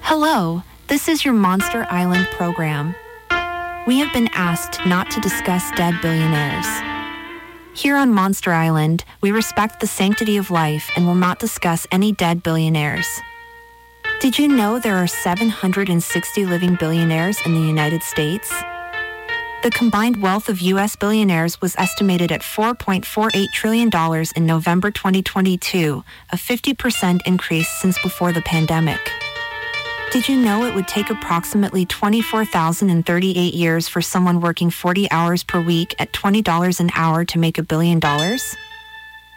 Hello, this is your Monster Island program. We have been asked not to discuss dead billionaires. Here on Monster Island, we respect the sanctity of life and will not discuss any dead billionaires. Did you know there are 760 living billionaires in the United States? The combined wealth of U.S. billionaires was estimated at $4.48 trillion in November 2022, a 50% increase since before the pandemic. Did you know it would take approximately 24,038 years for someone working 40 hours per week at $20 an hour to make $1 billion?